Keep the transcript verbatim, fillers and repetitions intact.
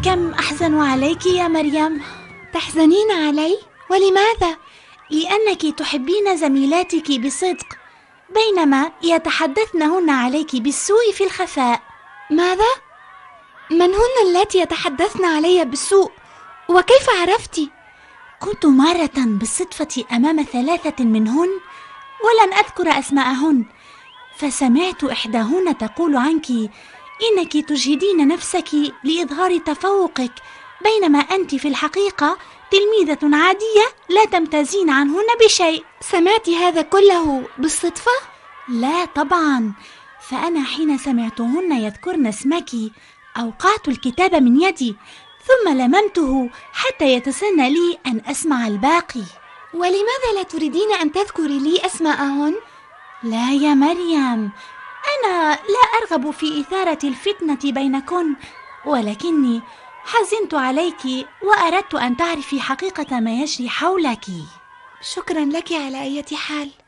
كم أحزن عليك يا مريم. تحزنين علي؟ ولماذا؟ لأنك تحبين زميلاتك بصدق بينما يتحدثنهن عليك بالسوء في الخفاء. ماذا؟ من هن اللاتي يتحدثن علي بالسوء؟ وكيف عرفتِ؟ كنت مرة بالصدفة أمام ثلاثة منهن ولن أذكر أسماءهن، فسمعت إحداهن تقول عنك إنك تجهدين نفسك لإظهار تفوقك بينما أنت في الحقيقة تلميذة عادية لا تمتازين عنهن بشيء. سمعت هذا كله بالصدفة؟ لا طبعا، فأنا حين سمعتهن يذكرن اسمك أوقعت الكتاب من يدي ثم لممته حتى يتسنى لي أن أسمع الباقي. ولماذا لا تريدين أن تذكري لي أسماءهن؟ لا يا مريم، أنا لا أرغب في إثارة الفتنة بينكن، ولكني حزنت عليك وأردت أن تعرفي حقيقة ما يجري حولك. شكرا لك على أي حال.